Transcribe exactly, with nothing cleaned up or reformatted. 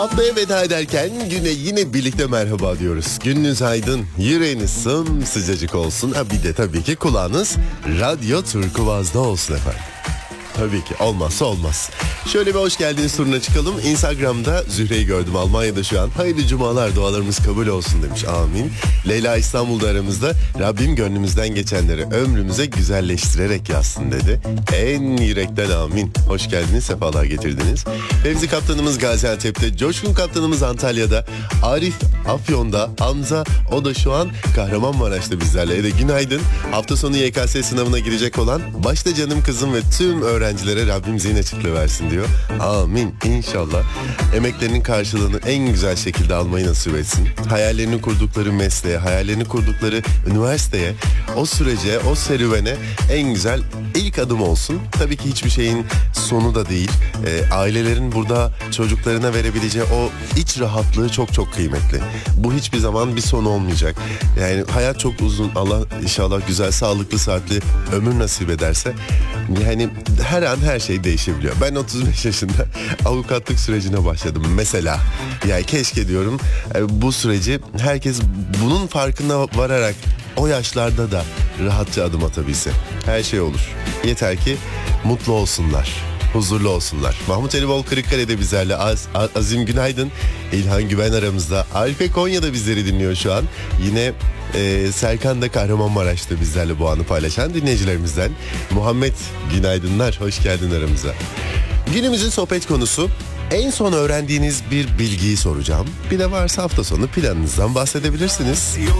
Haftaya veda ederken güne yine birlikte merhaba diyoruz. Gününüz aydın, yüreğiniz sımsıcacık olsun. Ha bir de tabii ki kulağınız Radyo Turkuaz'da olsun efendim. Tabii ki olmazsa olmaz. Şöyle bir hoş geldiniz turuna çıkalım. Instagram'da Zühre'yi gördüm Almanya'da şu an. Hayırlı cumalar, dualarımız kabul olsun demiş. Amin. Leyla İstanbul'da aramızda. Rabbim gönlümüzden geçenleri ömrümüze güzelleştirerek yazsın dedi. En yürekten amin. Hoş geldiniz, sefalar getirdiniz. Fevzi kaptanımız Gaziantep'te. Coşkun kaptanımız Antalya'da. Arif Afyon'da. Hamza o da şu an Kahramanmaraş'ta bizlerle. E de günaydın. Hafta sonu Y K S sınavına girecek olan başta canım kızım ve tüm öğrencilere Rabbim zihin açıklığı versin diyor. Amin. İnşallah emeklerinin karşılığını en güzel şekilde almayı nasip etsin. Hayallerini kurdukları mesleğe, hayallerini kurdukları üniversiteye, o sürece, o serüvene en güzel ilk adım olsun. Tabii ki hiçbir şeyin sonu da değil. E, ailelerin burada çocuklarına verebileceği o iç rahatlığı çok çok kıymetli. Bu hiçbir zaman bir son olmayacak. Yani hayat çok uzun. Allah inşallah güzel, sağlıklı, saatli ömür nasip ederse. Yani her an her şey değişebiliyor. Ben otuz beş yaşında avukatlık sürecine başladım mesela. Yani keşke diyorum bu süreci herkes bunun farkına vararak o yaşlarda da rahatça adım atabilse. Her şey olur. Yeter ki mutlu olsunlar, huzurlu olsunlar. Mahmut Elibol Kırıkkale'de bizlerle. Az, Azim günaydın. İlhan Güven aramızda. Arife Konya'da bizleri dinliyor şu an. Yine e, Serkan da Kahramanmaraş'ta bizlerle bu anı paylaşan dinleyicilerimizden. Muhammed günaydınlar. Hoş geldin aramıza. Günümüzün sohbet konusu en son öğrendiğiniz bir bilgiyi soracağım. Bir de varsa hafta sonu planınızdan bahsedebilirsiniz.